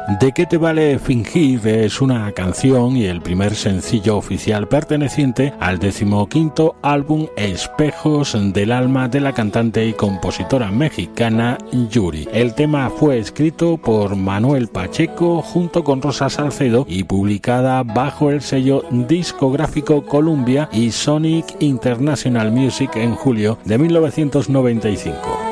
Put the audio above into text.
¿De qué te vale fingir? Es una canción y el primer sencillo oficial perteneciente al 15º álbum Espejos del alma de la cantante y compositora mexicana Yuri. El tema fue escrito por Manuel Pacheco junto con Rosa Salcedo y publicada bajo el sello discográfico Columbia y Sonic International Music en julio de 1995.